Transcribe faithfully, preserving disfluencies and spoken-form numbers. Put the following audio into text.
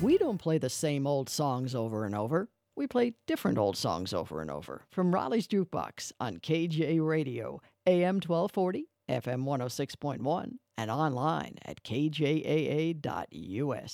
We don't play the same old songs over and over. We play different old songs over and over. From Raleigh's Jukebox on K J Radio, A M twelve forty, F M one oh six point one, and online at K J A A dot U S.